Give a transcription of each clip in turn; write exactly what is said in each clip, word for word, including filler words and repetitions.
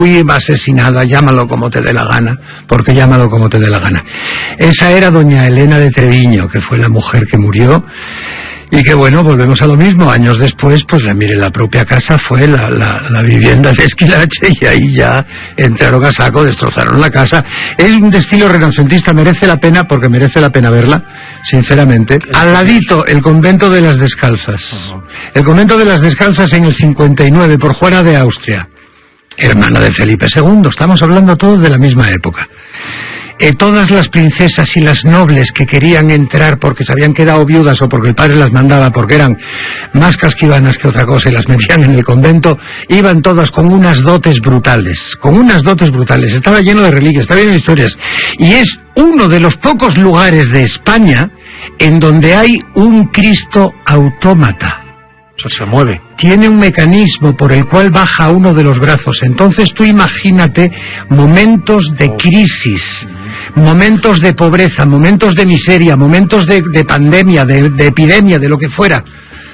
fui asesinada, llámalo como te dé la gana, porque llámalo como te dé la gana. Esa era doña Elena de Treviño, que fue la mujer que murió, y que bueno, volvemos a lo mismo, años después, pues la, mire, la propia casa fue la, la, la vivienda de Esquilache, y ahí ya entraron a saco, destrozaron la casa. Es un estilo renacentista, merece la pena, porque merece la pena verla, sinceramente. Al ladito, el convento de las Descalzas. El convento de las Descalzas en el cincuenta y nueve, por Juana de Austria, hermana de Felipe segundo, estamos hablando todos de la misma época. Eh, todas las princesas y las nobles que querían entrar porque se habían quedado viudas o porque el padre las mandaba, porque eran más casquivanas que otra cosa y las metían en el convento, iban todas con unas dotes brutales, con unas dotes brutales, estaba lleno de reliquias, estaba lleno de historias, y es uno de los pocos lugares de España en donde hay un Cristo autómata. Se mueve. Tiene un mecanismo por el cual baja uno de los brazos. Entonces tú imagínate momentos de crisis, momentos de pobreza, momentos de miseria, momentos de, de pandemia, de, de epidemia, de lo que fuera,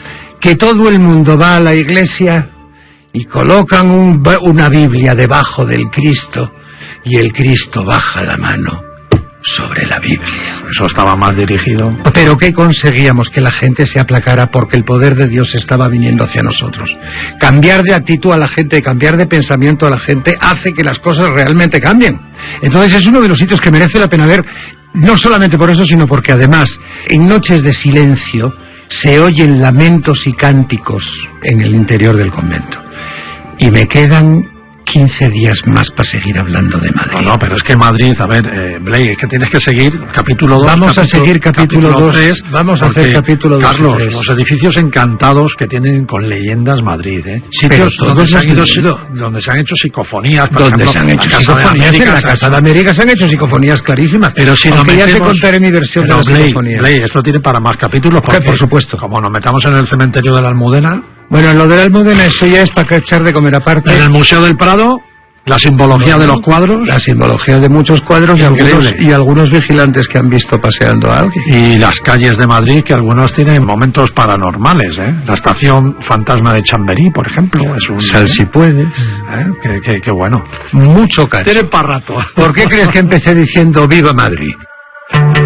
que todo el mundo va a la iglesia y colocan un, una Biblia debajo del Cristo y el Cristo baja la mano sobre la Biblia. Eso estaba mal dirigido. Pero ¿qué conseguíamos? Que la gente se aplacara porque el poder de Dios estaba viniendo hacia nosotros. Cambiar de actitud a la gente, cambiar de pensamiento a la gente, hace que las cosas realmente cambien. Entonces es uno de los sitios que merece la pena ver, no solamente por eso, sino porque además, en noches de silencio, se oyen lamentos y cánticos en el interior del convento. Y me quedan quince días más para seguir hablando de Madrid. No, no, pero es que Madrid, a ver, eh, Blake, es que tienes que seguir capítulo dos. Vamos capítulo, a seguir capítulo dos. tres, vamos a hacer capítulo dos. Carlos, los edificios encantados que tienen con leyendas Madrid, ¿eh? Sitios pero donde se, han ido, sido, donde se han hecho psicofonías, por donde ejemplo, se han hecho la psicofonías, América, en la Casa de América se han hecho psicofonías clarísimas. Pero si nos metemos, ya te contaré mi versión pero de las Blake, psicofonías. Blake, esto tiene para más capítulos, porque, por supuesto. Como nos metamos en el cementerio de la Almudena. Bueno, en lo de la Almudena, eso ya es para echar de comer aparte. En el Museo del Prado, la simbología no, de los cuadros. La simbología de muchos cuadros y algunos, y algunos vigilantes que han visto paseando a alguien. Y las calles de Madrid, que algunos tienen momentos paranormales, ¿eh? La estación fantasma de Chamberí, por ejemplo. Es un... Sal si puedes. ¿Eh? Qué, qué, qué bueno. Mucho cariño. Tiene para rato. ¿Por qué crees que empecé diciendo Viva Madrid?